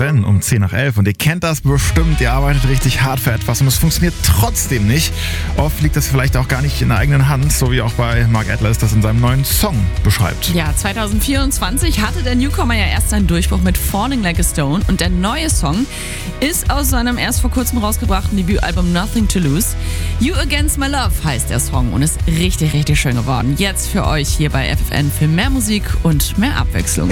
FFN um 10 nach 11 und ihr kennt das bestimmt, ihr arbeitet richtig hart für etwas und es funktioniert trotzdem nicht. Oft liegt das vielleicht auch gar nicht in der eigenen Hand, so wie auch bei Mark Atlas das in seinem neuen Song beschreibt. Ja, 2024 hatte der Newcomer ja erst seinen Durchbruch mit Falling Like a Stone und der neue Song ist aus seinem erst vor kurzem rausgebrachten Debütalbum Nothing to Lose. You Against My Love heißt der Song und ist richtig, richtig schön geworden. Jetzt für euch hier bei FFN für mehr Musik und mehr Abwechslung.